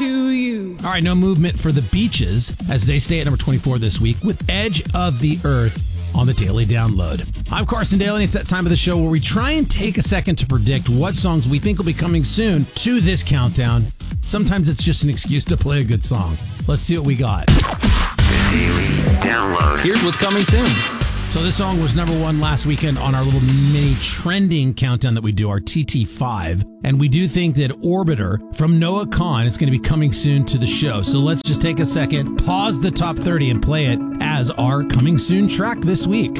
to you. All right, no movement for the Beaches as they stay at number 24 this week with Edge of the Earth on the Daily Download. I'm Carson Daly, and it's that time of the show where we try and take a second to predict what songs we think will be coming soon to this countdown. Sometimes it's just an excuse to play a good song. Let's see what we got. The Daily Download. Here's what's coming soon. So this song was number one last weekend on our little mini trending countdown that we do, our TT5. And we do think that Orbiter from Noah Kahan is going to be coming soon to the show. So let's just take a second, pause the top 30 and play it as our coming soon track this week.